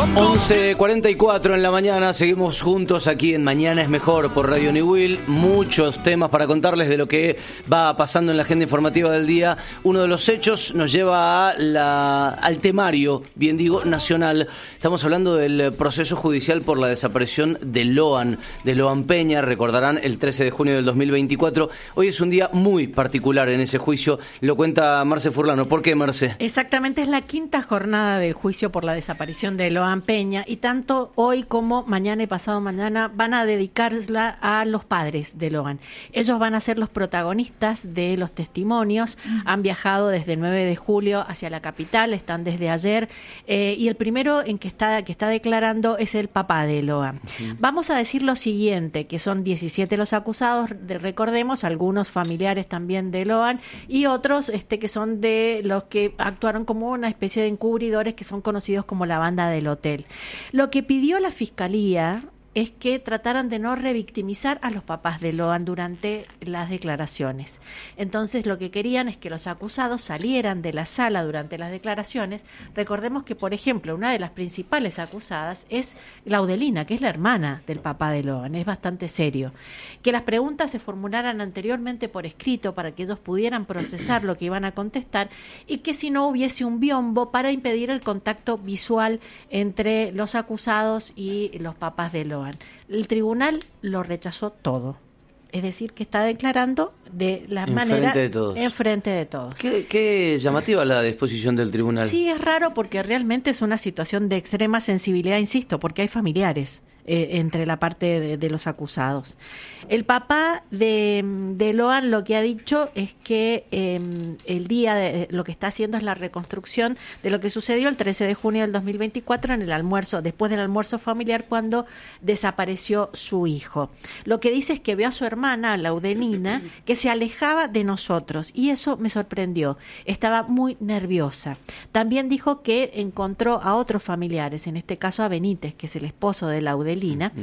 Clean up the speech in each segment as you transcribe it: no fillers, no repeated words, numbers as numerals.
11:44 en la mañana, seguimos juntos aquí en Mañana es Mejor por Radio New Will. Muchos temas para contarles de lo que va pasando en la agenda informativa del día. Uno de los hechos nos lleva al temario, bien digo, nacional. Estamos hablando del proceso judicial por la desaparición de Loan Peña. Recordarán, el 13 de junio del 2024. Hoy es un día muy particular en ese juicio. Lo cuenta Marce Furlano. ¿Por qué, Marce? Exactamente, es la quinta jornada del juicio por la desaparición de Loan Peña, y tanto hoy como mañana y pasado mañana van a dedicarla a los padres de Loan. Ellos van a ser los protagonistas de los testimonios. Han viajado desde el 9 de julio hacia la capital, están desde ayer, y el primero en que está declarando es el papá de Loan. Vamos a decir lo siguiente, que son 17 los acusados, recordemos, algunos familiares también de Loan y otros que son de los que actuaron como una especie de encubridores, que son conocidos como la banda del hotel. Lo que pidió la Fiscalía es que trataran de no revictimizar a los papás de Loan durante las declaraciones. Entonces, lo que querían es que los acusados salieran de la sala durante las declaraciones. Recordemos que, por ejemplo, una de las principales acusadas es Glaudelina, que es la hermana del papá de Loan. Es bastante serio. Que las preguntas se formularan anteriormente por escrito para que ellos pudieran procesar lo que iban a contestar, y que si no hubiese un biombo para impedir el contacto visual entre los acusados y los papás de Loan. El tribunal lo rechazó todo. Es decir, que está declarando de la manera enfrente de todos. Qué llamativa la disposición del tribunal. Sí, es raro porque realmente es una situación de extrema sensibilidad, insisto, porque hay familiares entre la parte de los acusados. El papá de Loan lo que ha dicho es que el día lo que está haciendo es la reconstrucción de lo que sucedió el 13 de junio del 2024 en el almuerzo, después del almuerzo familiar, cuando desapareció su hijo. Lo que dice es que vio a su hermana, Glaudelina, que se alejaba de nosotros, y eso me sorprendió. Estaba muy nerviosa. También dijo que encontró a otros familiares, en este caso a Benítez, que es el esposo de Glaudelina.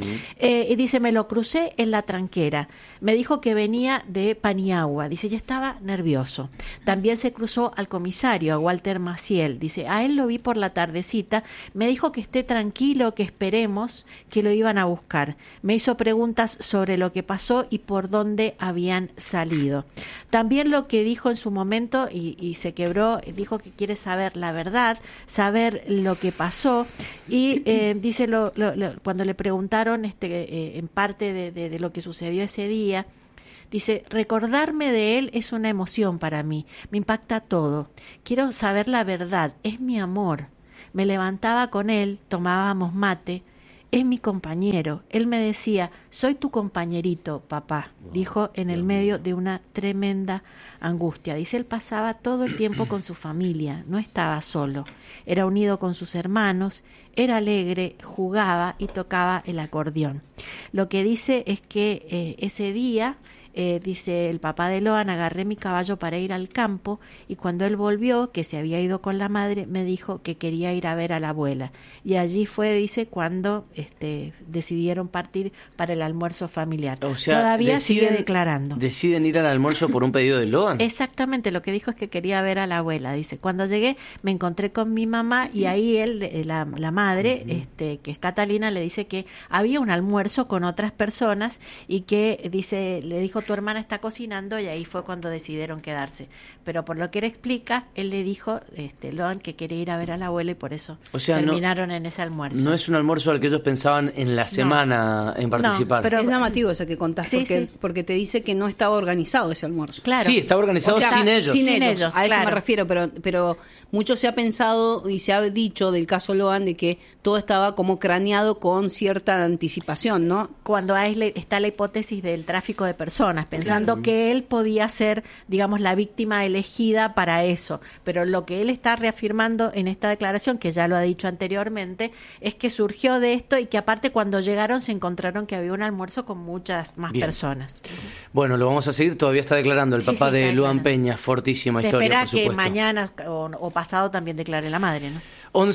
Y dice, me lo crucé en la tranquera. Me dijo que venía de Paniagua. Dice, ya estaba nervioso. También se cruzó al comisario, a Walter Maciel. Dice, a él lo vi por la tardecita. Me dijo que esté tranquilo, que esperemos que lo iban a buscar. Me hizo preguntas sobre lo que pasó y por dónde habían salido. También lo que dijo en su momento, y se quebró, dijo que quiere saber la verdad, saber lo que pasó. Y dice, cuando le preguntaron en parte de lo que sucedió ese día, dice, recordarme de él es una emoción para mí, me impacta todo, quiero saber la verdad, es mi amor, me levantaba con él, tomábamos mate, es mi compañero, él me decía, soy tu compañerito, papá, dijo en el medio de una tremenda angustia. Dice, él pasaba todo el tiempo con su familia, no estaba solo, era unido con sus hermanos, era alegre, jugaba y tocaba el acordeón. Lo que dice es que ese día, dice el papá de Loan, agarré mi caballo para ir al campo, y cuando él volvió, que se había ido con la madre, me dijo que quería ir a ver a la abuela. Y allí fue, dice, cuando decidieron partir para el almuerzo familiar. O sea, todavía sigue declarando. ¿Deciden ir al almuerzo por un pedido de Loan? Exactamente, lo que dijo es que quería ver a la abuela. Dice, cuando llegué me encontré con mi mamá, y ahí la madre, que es Catalina, le dice que había un almuerzo con otras personas, y que le dijo, tu hermana está cocinando, y ahí fue cuando decidieron quedarse. Pero por lo que él explica, él le dijo, Loan, que quería ir a ver a la abuela, y por eso terminaron en ese almuerzo. No es un almuerzo al que ellos pensaban en la semana en participar. No, pero es llamativo eso que contás, sí, porque te dice que no estaba organizado ese almuerzo. Claro. Sí, estaba organizado sin ellos. Sin ellos, a eso claro. me refiero, pero mucho se ha pensado y se ha dicho del caso Loan de que todo estaba como craneado con cierta anticipación, ¿no? Cuando está la hipótesis del tráfico de personas, pensando que él podía ser, digamos, la víctima elegida para eso. Pero lo que él está reafirmando en esta declaración, que ya lo ha dicho anteriormente, es que surgió de esto, y que aparte cuando llegaron se encontraron que había un almuerzo con muchas más personas. Bueno, lo vamos a seguir. Todavía está declarando el papá de Loan Peña. Fortísima historia, por supuesto. Se espera que mañana o pasado también declare la madre, ¿no?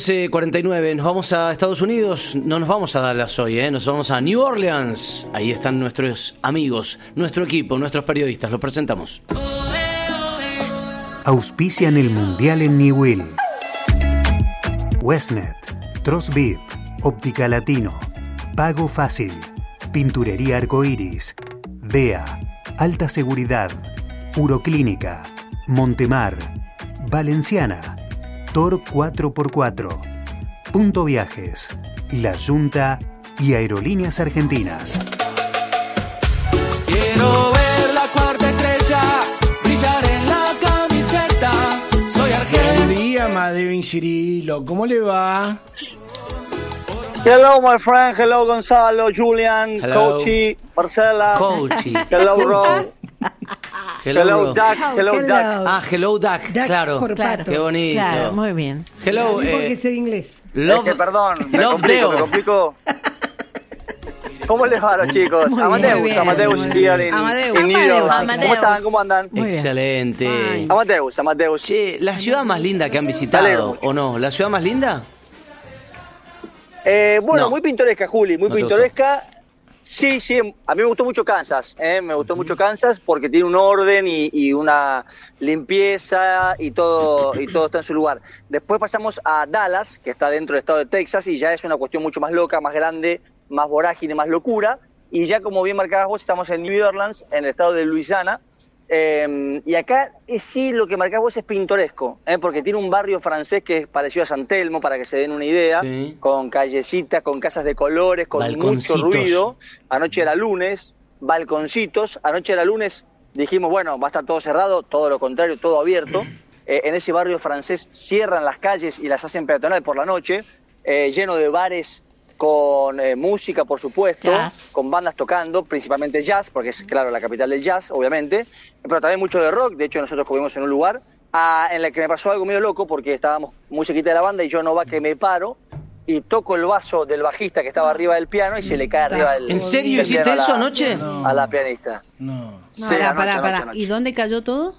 11:49, nos vamos a Estados Unidos. No nos vamos a Dallas hoy, nos vamos a New Orleans. Ahí están nuestros amigos, nuestro equipo, nuestros periodistas. Los presentamos. Auspician el Mundial en New Will. Westnet, Trosbib, Óptica Latino, Pago Fácil, Pinturería Arcoiris, DEA, Alta Seguridad, Uroclínica, Montemar, Valenciana, Tor 4x4, Punto Viajes, La Junta y Aerolíneas Argentinas. Quiero ver la cuarta estrella brillar en la camiseta. Soy argentino. Buen día, Amadeo y Cirilo. ¿Cómo le va? Hello, my friend. Hello, Gonzalo, Julian, Hello. Coachy, Marcela. Coachy. Hello, Ro. Hello, bro. Duck. Hello, Duck. Ah, hello, Duck. Claro. por Claro, pato. Qué bonito. Claro, muy bien. Hello, Porque sé inglés. love, Es que, perdón, me love complico, Deo. me complico. ¿Cómo les va a los chicos? Muy Amadeus, bien, Amadeus, muy here bien. in Amadeus. New York. Amadeus. ¿Cómo están? ¿Cómo andan? Muy bien. Excelente. Ay. Amadeus, Amadeus. Che, ¿la ciudad más linda que han Me visitado alegro mucho. o no? ¿La ciudad más linda? Bueno, No. muy pintoresca, Juli, muy No te pintoresca. Sí, sí, a mí me gustó mucho Kansas, me gustó mucho Kansas porque tiene un orden y una limpieza y todo está en su lugar. Después pasamos a Dallas, que está dentro del estado de Texas y ya es una cuestión mucho más loca, más grande, más vorágine, más locura. Y ya como bien marcabas vos, estamos en New Orleans, en el estado de Luisiana. Y acá sí lo que marcás vos es pintoresco, porque tiene un barrio francés que es parecido a San Telmo, para que se den una idea, Sí. con callecitas, con casas de colores, con mucho Balconcitos. ruido. Anoche era lunes, balconcitos, anoche era lunes, dijimos, bueno, va a estar todo cerrado, todo lo contrario, todo abierto. En ese barrio francés cierran las calles y las hacen peatonal por la noche, lleno de bares con música, por supuesto, Jazz. con bandas tocando, principalmente jazz, porque es, claro, la capital del jazz, obviamente, pero también mucho de rock. De hecho, nosotros comimos en un lugar en el que me pasó algo medio loco, porque estábamos muy cerquita de la banda y yo no va que me paro y toco el vaso del bajista que estaba arriba del piano y se le cae arriba del ¿En serio del hiciste piano eso anoche? a la pianista. No. Sí, Pará, anoche, pará. anoche. ¿Y dónde cayó todo?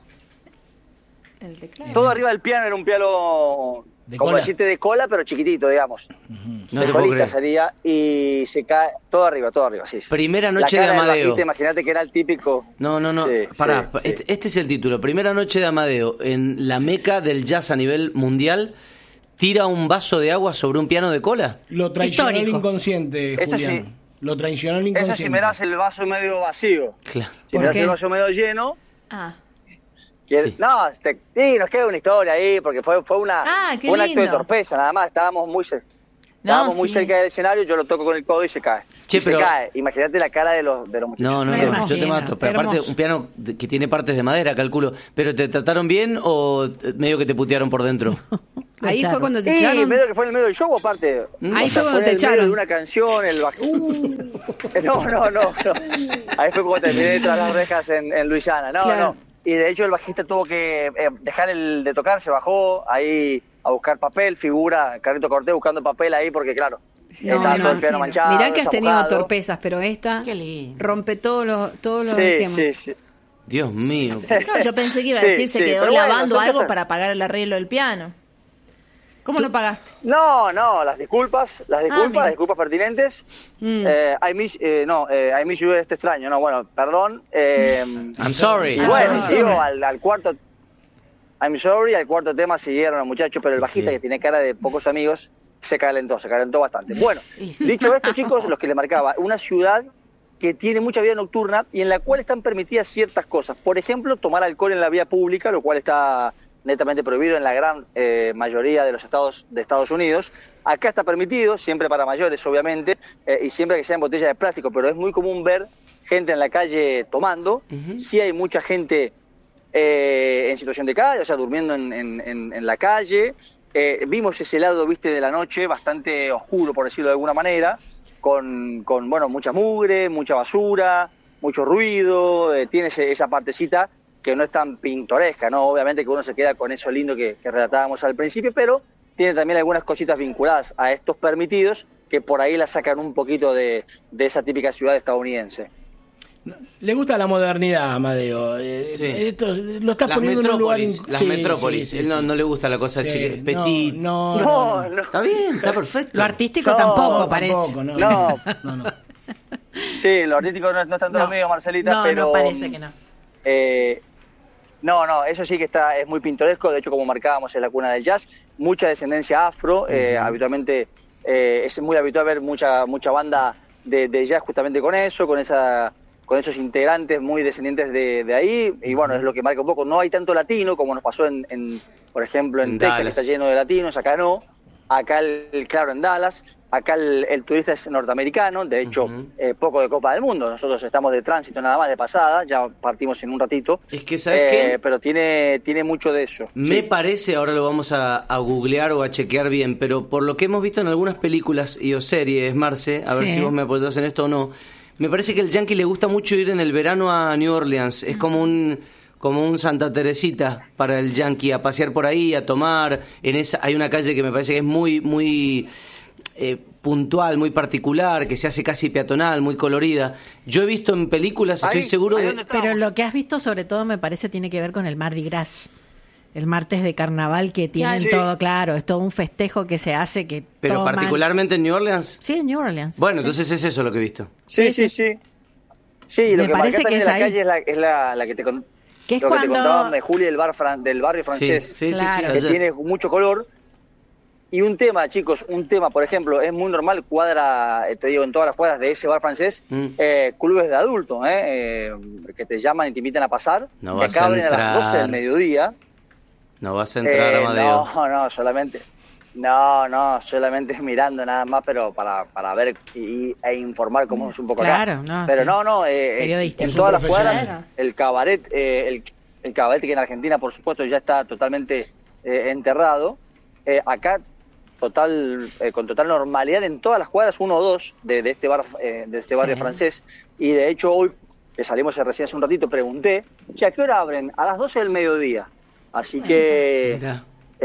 El teclado. Todo arriba del piano, era un piano, ¿De como cola? decirte, de cola, pero chiquitito, digamos. No de te puedo colita creer. sería, y se cae todo arriba, sí. sí. Primera La noche de cara del Amadeo. bajista, imagínate que era el típico. No. Sí, Pará, sí, sí. Este es el título. Primera noche de Amadeo en la meca del jazz a nivel mundial. Tira un vaso de agua sobre un piano de cola. Lo traicionó el Histórico. inconsciente, Eso Julián. sí. Lo traicionó el Eso inconsciente. si me das el vaso medio vacío. Claro. Si ¿Por me das qué? el vaso medio lleno, Ah, Sí. no, sí, nos queda una historia ahí, porque fue un qué acto de lindo. torpeza, nada más. Estábamos muy sí. cerca del escenario, yo lo toco con el codo y se cae. Che, Y pero- se cae. Imagínate la cara de los muchachos. No, Me yo te imagino. mato. Pero aparte, Hermoso. un piano que tiene partes de madera, calculo. ¿Pero te trataron bien o medio que te putearon por dentro? Ahí fue echaron. cuando te Sí, echaron. medio que fue en el medio del show, aparte. Ahí fue cuando en te el medio echaron. de una canción, el no. Ahí fue cuando terminé detrás de las rejas en Luisiana. No, Claro. no. Y de hecho el bajista tuvo que dejar de tocar, se bajó ahí a buscar papel, figura, Carrito Cortés buscando papel ahí, porque claro, estaba todo el piano manchado. Mirá que has tenido desamojado. torpezas, pero esta Qué lindo. rompe todos los Sí, esquemas. sí. Dios mío. no, yo pensé que iba a Sí, decir se sí, quedó pero bueno, lavando son algo cosas- para pagar el arreglo del piano. ¿Cómo lo pagaste? No, las disculpas, mira. las disculpas pertinentes. Mm. I miss you, este extraño, no, bueno, perdón. I'm sorry. Y Ah, bueno, sorry. digo, al cuarto, I'm sorry, al cuarto tema siguieron los muchachos, pero el bajista, Sí. que tiene cara de pocos amigos, se calentó bastante. Bueno, Y sí. dicho esto, chicos, los que les marcaba, una ciudad que tiene mucha vida nocturna y en la cual están permitidas ciertas cosas. Por ejemplo, tomar alcohol en la vía pública, lo cual está netamente prohibido en la gran mayoría de los estados de Estados Unidos. Acá está permitido, siempre para mayores, obviamente, y siempre que sea en botellas de plástico, pero es muy común ver gente en la calle tomando. Sí hay mucha gente en situación de calle, o sea, durmiendo en la calle. Vimos ese lado, viste, de la noche bastante oscuro, por decirlo de alguna manera, con bueno, mucha mugre, mucha basura, mucho ruido, tiene esa partecita que no es tan pintoresca, ¿no? Obviamente que uno se queda con eso lindo que relatábamos al principio, pero tiene también algunas cositas vinculadas a estos permitidos que por ahí la sacan un poquito de esa típica ciudad estadounidense. Le gusta la modernidad, Amadeo. Sí. Esto, lo estás Las poniendo en un lugar... metrópolis. Las Sí, metrópolis. sí, Él no, sí. no le gusta la cosa Sí, chiquita. no, Petit. no. Está bien, está perfecto. Lo artístico No, tampoco, parece. Tampoco, no. No. No. Sí, lo artístico no es tanto No. lo mío, Marcelita, No, pero... no, parece que no. No, eso sí que es muy pintoresco. De hecho, como marcábamos, es la cuna del jazz. Mucha descendencia afro, habitualmente es muy habitual ver mucha banda de jazz justamente con eso, con esos integrantes muy descendientes de ahí, y bueno, es lo que marca un poco. No hay tanto latino como nos pasó por ejemplo, en Texas, que está lleno de latinos, acá no. Acá, claro, en Dallas, acá el turista es norteamericano, de hecho, poco de Copa del Mundo. Nosotros estamos de tránsito nada más, de pasada, ya partimos en un ratito. Es que, ¿sabes qué? Pero tiene mucho de eso. Me parece, ahora lo vamos a googlear o a chequear bien, pero por lo que hemos visto en algunas películas o series, Marce, a ver si vos me apoyás en esto o no, me parece que al yankee le gusta mucho ir en el verano a New Orleans. Es como un Santa Teresita para el yankee, a pasear por ahí, a tomar. Hay una calle que me parece que es muy puntual, muy particular, que se hace casi peatonal, muy colorida. Yo he visto en películas, estoy seguro de... Pero lo que has visto sobre todo me parece tiene que ver con el Mardi Gras. El martes de carnaval que tienen todo, claro, es todo un festejo que se hace que ¿Pero toman. particularmente en New Orleans? Sí, en New Orleans. Bueno, entonces es eso lo que he visto. Sí, lo Me que parece marca que también es la ahí. calle es la que te Que es lo que te cuando... contaba Juli del barrio francés, Sí, Claro. que ayer. tiene mucho color. Y un tema, chicos, por ejemplo, es muy normal, te digo, en todas las cuadras de ese bar francés, clubes de adultos, que te llaman y te invitan a pasar, No que vas acá a abren a las 12 del entrar. mediodía. No vas a entrar, Amadeo. Solamente mirando nada más, pero para ver e informar cómo es un poco Claro, acá. no, Pero sí. en Periodista. Es un todas las profesional. cuadras, el cabaret, el cabaret que en Argentina, por supuesto, ya está totalmente enterrado. Acá, con total normalidad, en todas las cuadras, uno o dos de este barrio francés. Y de hecho, hoy, que salimos recién hace un ratito, pregunté, ¿a qué hora abren? A las 12 del mediodía. Así que... Mirá.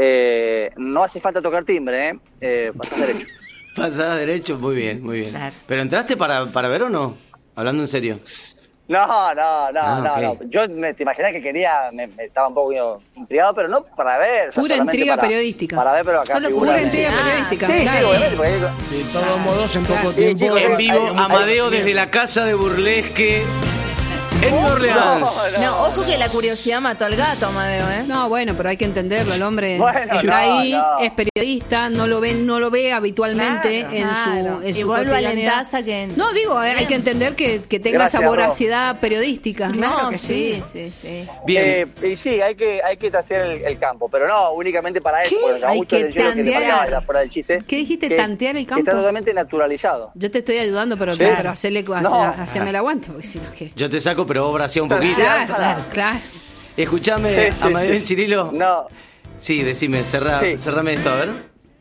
no hace falta tocar timbre, pasás derecho. Pasada derecho, muy bien, muy bien. Claro. ¿Pero entraste para ver o no? Hablando en serio. No. ok. Yo te imaginé que me estaba un poco intrigado, pero no para ver. Pura solamente intriga periodística. Para ver, pero acá Solo figura Pura de- intriga Ah, periodística. Sí, claro. obviamente, porque De todos modos, en poco Sí, tiempo... chicos, En vivo, hay- Amadeo desde la casa de burlesque en New Orleans. No, ojo que la curiosidad mató al gato, Amadeo, ¿eh? No, bueno, pero hay que entenderlo. El hombre Bueno, está ahí, no. es periodista, no lo ve habitualmente Claro, en claro. su Y vos lo cotidianidad. alentás a que... No, digo, hay que entender que tenga Gracias, esa Ro. voracidad periodística. Claro No, que sí. Bien. Y sí, hay que tastear el campo, pero no únicamente para eso, ¿Qué? porque nos llama Hay mucho que la atención lo que te tantear. pasaba, ya fuera del chiste. ¿Qué dijiste, que- tantear el que campo? está totalmente naturalizado. Yo te estoy ayudando, pero No. haceme el aguante, porque si no, ¿qué? Yo te saco, pero vos bracea un poquito. Claro. Escuchame, Sí, Amadeo sí. y Cirilo. No, Sí, decime, Sí. cerrame esto, a ver.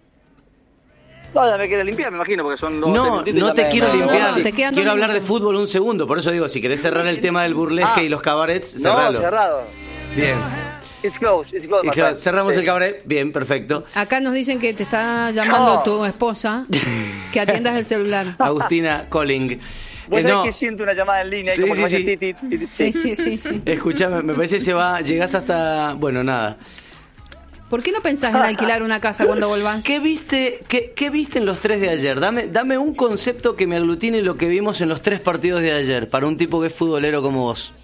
no, ya me quiero limpiar, me imagino, porque son dos No, minutitos y no ya te me- quiero me- limpiar. no, te quedan Quiero 2 hablar de minutos. fútbol un segundo. Por eso digo, si querés cerrar el tema del burlesque y los cabarets, cerralo. No, cerrado. Bien. It's closed, Y my claro, friend. cerramos Sí. el cabaret. Bien, perfecto. Acá nos dicen que te está llamando No. tu esposa, que atiendas el celular. Agustina Colling. Vos sabés No, que siento una llamada en línea y Sí, como sí, que hace sí. ti, ti, ti, ti. Sí. escuchame, me parece que llegás hasta... Bueno, nada. ¿Por qué no pensás en alquilar una casa cuando volvás? ¿Qué viste en los 3 de ayer? Dame un concepto que me aglutine lo que vimos en los 3 partidos de ayer, para un tipo que es futbolero como vos.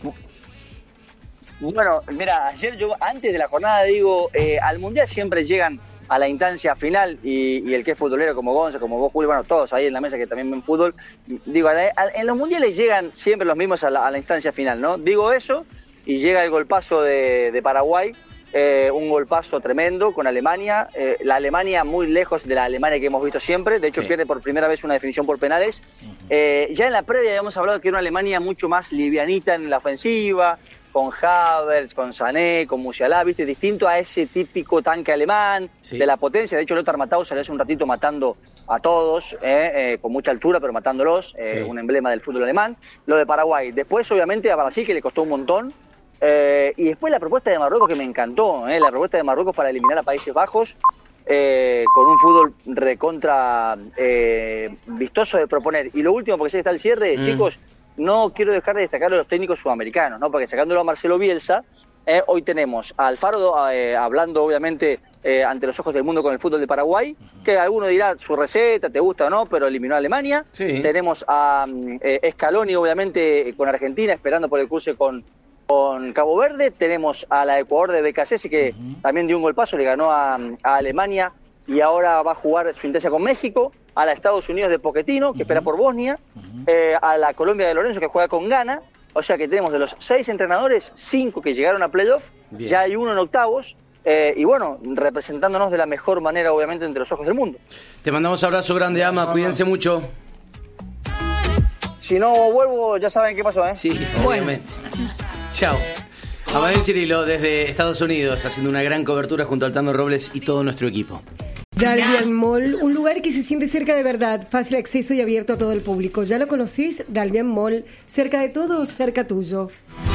Bueno, mira, ayer yo, antes de la jornada, digo, al Mundial siempre llegan a la instancia final y el que es futbolero como Gonza, como vos, Julio, bueno, todos ahí en la mesa que también ven fútbol, digo, en los Mundiales llegan siempre los mismos a la instancia final, ¿no? Digo eso y llega el golpazo de Paraguay, un golpazo tremendo con Alemania, la Alemania muy lejos de la Alemania que hemos visto siempre, de hecho Sí. pierde por primera vez una definición por penales. Ya en la previa habíamos hablado que era una Alemania mucho más livianita en la ofensiva, con Havertz, con Sané, con Musiala, ¿viste? Distinto a ese típico tanque alemán, Sí. de la potencia. De hecho, Lothar Matthaus salió hace un ratito matando a todos, con mucha altura, pero matándolos, Sí. un emblema del fútbol alemán. Lo de Paraguay. Después, obviamente, a Brasil, que le costó un montón. Y después la propuesta de Marruecos, que me encantó, la propuesta de Marruecos para eliminar a Países Bajos, con un fútbol recontra vistoso de proponer. Y lo último, porque ya está el cierre, chicos, no quiero dejar de destacar a los técnicos sudamericanos, ¿no? Porque sacándolo a Marcelo Bielsa, hoy tenemos a Alfaro hablando, obviamente, ante los ojos del mundo con el fútbol de Paraguay, que alguno dirá su receta, te gusta o no, pero eliminó a Alemania. Sí. Tenemos a Scaloni, obviamente, con Argentina, esperando por el cruce con Cabo Verde. Tenemos a la Ecuador de Becasese, que también dio un golpazo, le ganó a Alemania y ahora va a jugar su instancia con México. a la Estados Unidos de Pochettino, que espera por Bosnia, a la Colombia de Lorenzo, que juega con Ghana. O sea que tenemos de los 6 entrenadores, 5 que llegaron a playoff, ya hay 1 en octavos, y bueno, representándonos de la mejor manera, obviamente, entre los ojos del mundo. Te mandamos abrazo grande, Ama, cuídense mucho. Si no vuelvo, ya saben qué pasó, ¿eh? Sí, obviamente. Chao. Amadín Cirilo desde Estados Unidos, haciendo una gran cobertura junto al Tano Robles y todo nuestro equipo. Dalvian Mall, un lugar que se siente cerca de verdad, fácil acceso y abierto a todo el público. ¿Ya lo conocís? Dalvian Mall, cerca de todo, cerca tuyo.